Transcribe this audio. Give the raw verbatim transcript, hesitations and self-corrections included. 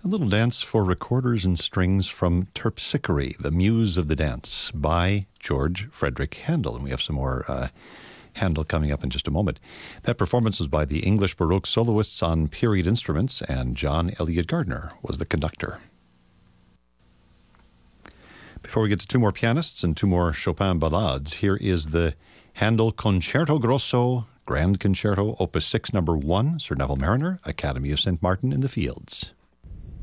A little dance for recorders and strings from Terpsichore, the Muse of the Dance, by George Frederick Handel. And we have some more uh, Handel coming up in just a moment. That performance was by the English Baroque soloists on period instruments, and John Elliott Gardner was the conductor. Before we get to two more pianists and two more Chopin ballades, here is the Handel Concerto Grosso, Grand Concerto, Opus six, Number one, Sir Neville Mariner, Academy of Saint Martin in the Fields.